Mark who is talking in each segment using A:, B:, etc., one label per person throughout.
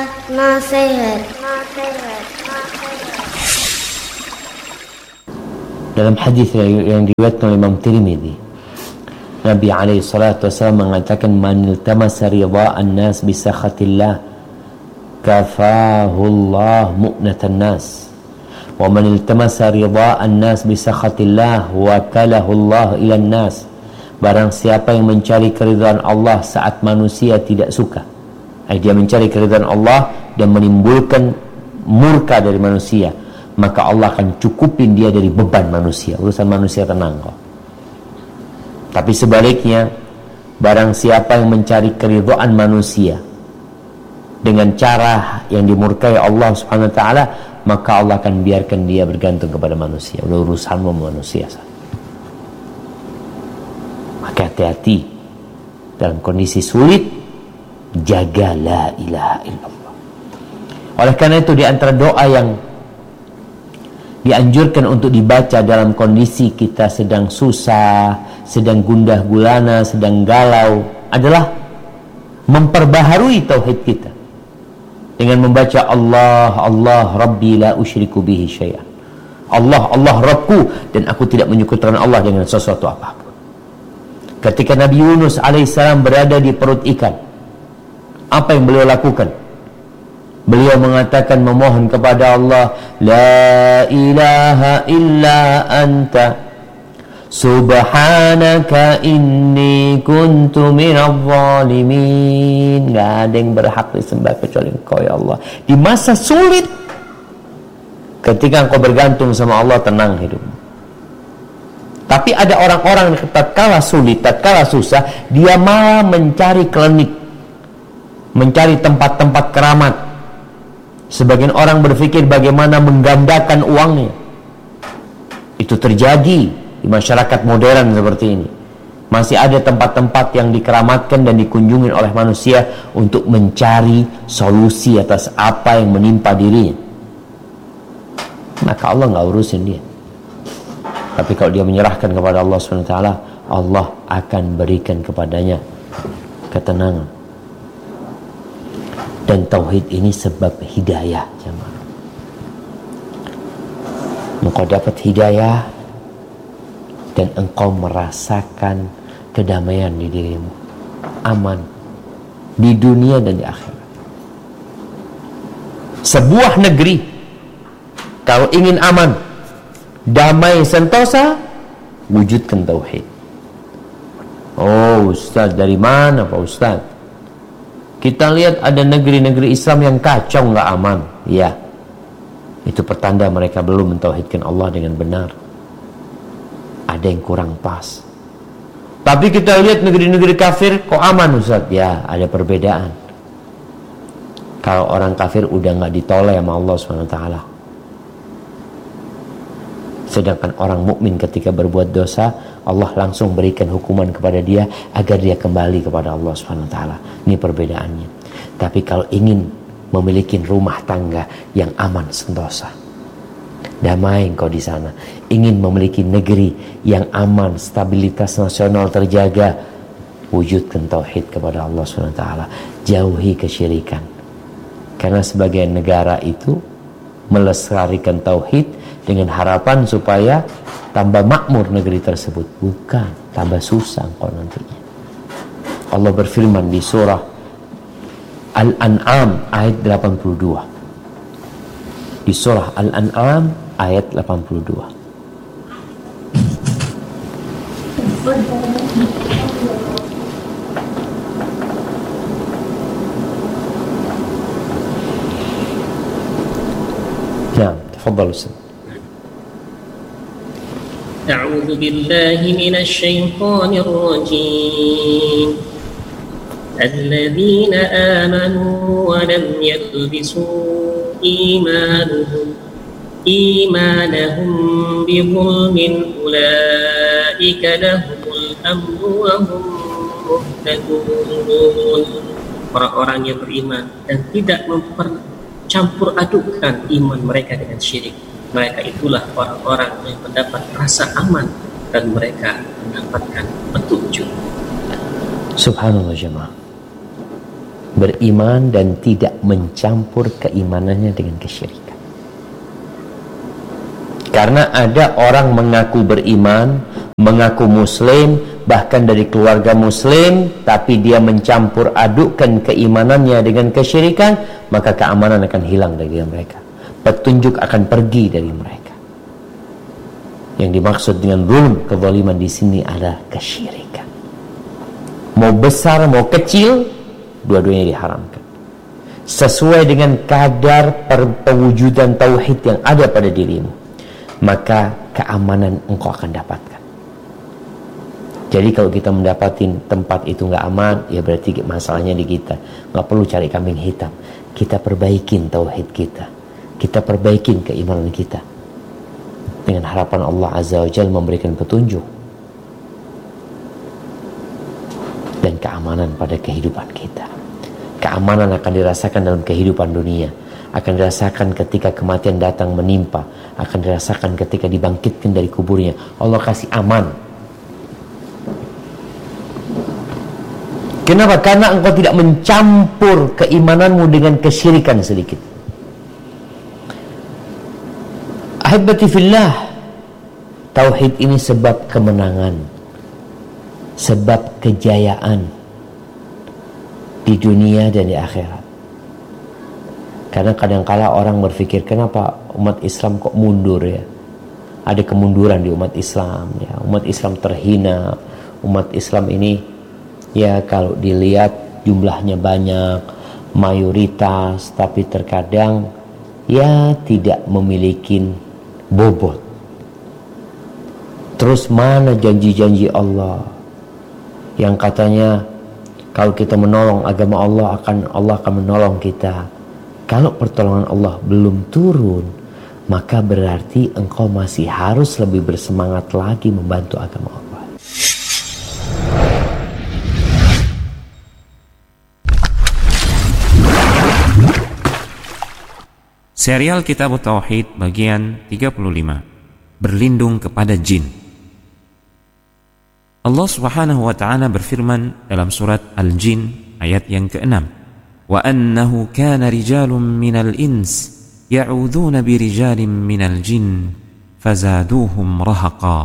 A: nasihat.
B: Dalam hadis yang diriwayatkan oleh Imam Tirmidzi, Nabi alaihi salatu wasallam mengatakan, man iltamasa ridha'an nas bi sakhatillah kafahu Allah mu'natan nas, wa man iltamasa ridha'an nas bi sakhatillah wakalahu Allah ila nas. Barang siapa yang mencari keridhaan Allah saat manusia tidak suka, dia mencari keridhaan Allah dan menimbulkan murka dari manusia, maka Allah akan cukupin dia dari beban manusia. Urusan manusia tenang kok. Tapi sebaliknya, barang siapa yang mencari keridhaan manusia dengan cara yang dimurkai Allah Subhanahu wa taala, maka Allah akan biarkan dia bergantung kepada manusia. Udah urusanmu manusia. Maka hati-hati dalam kondisi sulit, jaga la ilaha illallah. Oleh karena itu, di antara doa yang dianjurkan untuk dibaca dalam kondisi kita sedang susah, sedang gundah gulana, sedang galau, adalah memperbaharui tauhid kita dengan membaca Allah, Allah Rabbi la usyriku bihi syai'an. Allah, Allah Rabbku, dan aku tidak menyekutukan Allah dengan sesuatu apapun. Ketika Nabi Yunus alaihissalam berada di perut ikan, apa yang beliau lakukan? Beliau mengatakan, memohon kepada Allah, la ilaha illa anta subhanaka inni kuntu minadh dhalimin. Gak ada yang berhak disembah kecuali Engkau ya Allah. Di masa sulit, ketika engkau bergantung sama Allah, tenang hidupmu. Tapi ada orang-orang yang tatkala sulit, tatkala susah, dia malah mencari klinik, mencari tempat-tempat keramat. Sebagian orang berpikir bagaimana menggandakan uangnya. Itu terjadi di masyarakat modern seperti ini. Masih ada tempat-tempat yang dikeramatkan dan dikunjungi oleh manusia untuk mencari solusi atas apa yang menimpa dirinya. Maka Allah nggak urusin dia. Tapi kalau dia menyerahkan kepada Allah SWT, Allah akan berikan kepadanya ketenangan. Dan tauhid ini sebab hidayah, jemaah. Engkau dapat hidayah dan engkau merasakan kedamaian di dirimu, aman di dunia dan di akhirat. Sebuah negeri kalau ingin aman, damai, sentosa, wujudkan tauhid. Oh Ustaz, dari mana Pak Ustaz? Kita lihat ada negeri-negeri Islam yang kacau, nggak aman. Ya, itu pertanda mereka belum mentauhidkan Allah dengan benar. Ada yang kurang pas. Tapi kita lihat negeri-negeri kafir kok aman Ustaz? Ya, ada perbedaan. Kalau orang kafir udah nggak ditoleh sama Allah SWT. Sedangkan orang mukmin ketika berbuat dosa, Allah langsung berikan hukuman kepada dia agar dia kembali kepada Allah SWT. Ini perbedaannya. Tapi kalau ingin memiliki rumah tangga yang aman sentosa, damai engkau di sana, ingin memiliki negeri yang aman, stabilitas nasional terjaga, wujudkan tauhid kepada Allah SWT. Jauhi kesyirikan. Karena sebagian negara itu melestarikan tauhid dengan harapan supaya tambah makmur negeri tersebut. Bukan, tambah susah kok nantinya. Allah berfirman di surah Al-An'am ayat 82. Di surah Al-An'am ayat 82. Nah, tafadhal Ustaz.
C: أعوذ بالله من الشيطان الرجيم الذين آمنوا ولم يلبسوا إيمانهم بظلم أولئك لهم الأمن وهم مهتدون. Orang-orang yang beriman dan tidak mempercampur adukan iman mereka dengan syirik, mereka itulah orang-orang yang mendapat rasa aman dan mereka mendapatkan petunjuk.
B: Subhanallah jemaah. beriman dan tidak mencampur keimanannya dengan kesyirikan. Karena ada orang mengaku beriman, mengaku muslim, bahkan dari keluarga muslim, tapi dia mencampur adukkan keimanannya dengan kesyirikan, maka keamanan akan hilang dari mereka. Petunjuk akan pergi dari mereka. Yang dimaksud dengan zulm, kezaliman di sini adalah kesyirikan. Mau besar, mau kecil, dua-duanya diharamkan. Sesuai dengan kadar pewujudan tauhid yang ada pada dirimu, maka keamanan engkau akan dapatkan. Jadi kalau kita mendapatin tempat itu nggak aman, ya berarti masalahnya di kita. Nggak perlu cari kambing hitam. Kita perbaikin tauhid kita. Kita perbaikin keimanan kita. Dengan harapan Allah Azza wa Jalla memberikan petunjuk dan keamanan pada kehidupan kita. Keamanan akan dirasakan dalam kehidupan dunia, akan dirasakan ketika kematian datang menimpa, akan dirasakan ketika dibangkitkan dari kuburnya. Allah kasih aman. Kenapa? Karena engkau tidak mencampur keimananmu dengan kesyirikan sedikit. Ahibati fillah, tauhid ini sebab kemenangan, sebab kejayaan di dunia dan di akhirat. Karena kadangkala orang berpikir, kenapa umat Islam kok mundur ya? Ada kemunduran di umat Islam ya. Umat Islam terhina. Umat Islam ini ya kalau dilihat jumlahnya banyak, mayoritas, tapi terkadang ya tidak memiliki bobot. Terus mana janji-janji Allah yang katanya kalau kita menolong agama Allah akan menolong kita. Kalau pertolongan Allah belum turun, maka berarti engkau masih harus lebih bersemangat lagi membantu agama Allah.
A: Serial Kitab Tauhid bagian 35, berlindung kepada jin. Allah Subhanahu wa taala berfirman dalam surat Al-Jin ayat yang ke-6, "Wa annahu kana rijalun minal ins ya'udzuna birijalin minal jin fazaduhum rahaqa."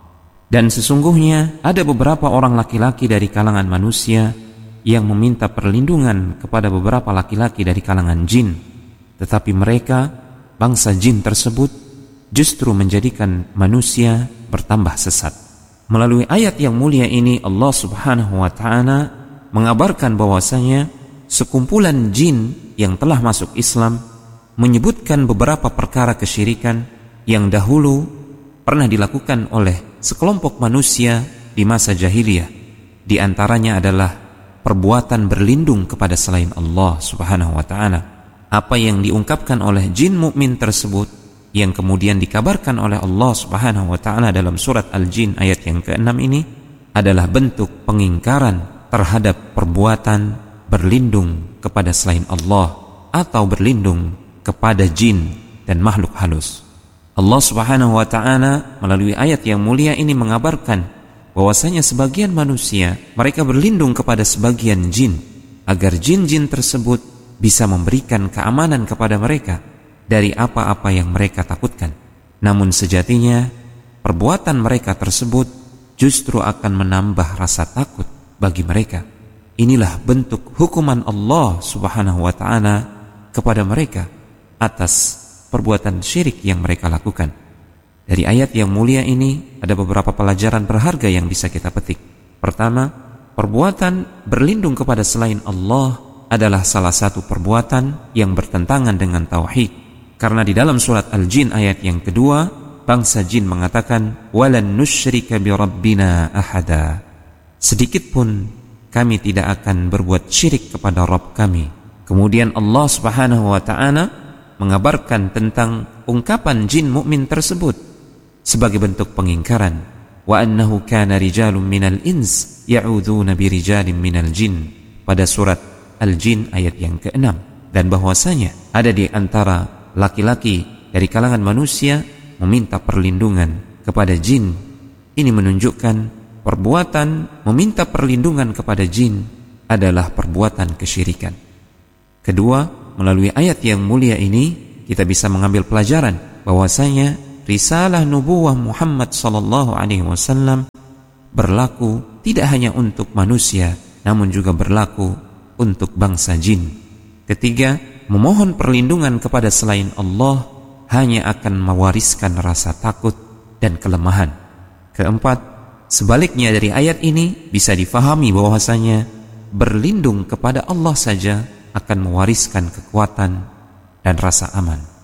A: Dan sesungguhnya ada beberapa orang laki-laki dari kalangan manusia yang meminta perlindungan kepada beberapa laki-laki dari kalangan jin. Tetapi mereka, bangsa jin tersebut, justru menjadikan manusia bertambah sesat. Melalui ayat yang mulia ini, Allah Subhanahu wa ta'ala mengabarkan bahwasanya sekumpulan jin yang telah masuk Islam menyebutkan beberapa perkara kesyirikan yang dahulu pernah dilakukan oleh sekelompok manusia di masa jahiliyah. Di antaranya adalah perbuatan berlindung kepada selain Allah Subhanahu wa ta'ala. Apa yang diungkapkan oleh jin mukmin tersebut yang kemudian dikabarkan oleh Allah Subhanahu wa taala dalam surat Al-Jin ayat yang ke-6 ini adalah bentuk pengingkaran terhadap perbuatan berlindung kepada selain Allah atau berlindung kepada jin dan makhluk halus. Allah Subhanahu wa taala melalui ayat yang mulia ini mengabarkan bahwasanya sebagian manusia mereka berlindung kepada sebagian jin agar jin-jin tersebut bisa memberikan keamanan kepada mereka dari apa-apa yang mereka takutkan. Namun sejatinya perbuatan mereka tersebut justru akan menambah rasa takut bagi mereka. Inilah bentuk hukuman Allah Subhanahu wa ta'ala kepada mereka atas perbuatan syirik yang mereka lakukan. Dari ayat yang mulia ini ada beberapa pelajaran berharga yang bisa kita petik. Pertama, perbuatan berlindung kepada selain Allah adalah salah satu perbuatan yang bertentangan dengan tauhid. Karena di dalam surat Al-Jin ayat yang kedua, bangsa jin mengatakan, "Walan nusyrika bi rabbina ahada." Sedikit pun kami tidak akan berbuat syirik kepada Rabb kami. Kemudian Allah Subhanahu wa ta'ala mengabarkan tentang ungkapan jin mukmin tersebut sebagai bentuk pengingkaran. "Wa annahu kana rijalun minal ins ya'udzuna bi rijalin minal jin." Pada surat Al-Jin ayat yang ke-6, dan bahwasanya ada di antara laki-laki dari kalangan manusia meminta perlindungan kepada jin. Ini menunjukkan perbuatan meminta perlindungan kepada jin adalah perbuatan kesyirikan. Kedua, melalui ayat yang mulia ini kita bisa mengambil pelajaran bahwasanya risalah nubuwah Muhammad sallallahu alaihi wasallam berlaku tidak hanya untuk manusia, namun juga berlaku untuk bangsa jin. Ketiga, memohon perlindungan kepada selain Allah hanya akan mewariskan rasa takut dan kelemahan. Keempat, sebaliknya dari ayat ini bisa difahami bahwasanya berlindung kepada Allah saja akan mewariskan kekuatan dan rasa aman.